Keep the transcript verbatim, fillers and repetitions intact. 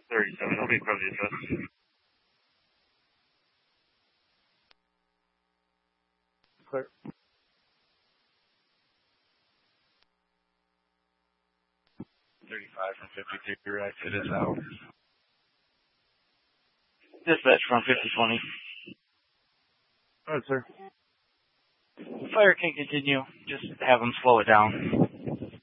thirty-seven, I'll be in front of the address. Clear. thirty-five from fifty-three, right, it is out. Dispatch from fifty twenty. Alright, sir. Fire can continue, just have them slow it down.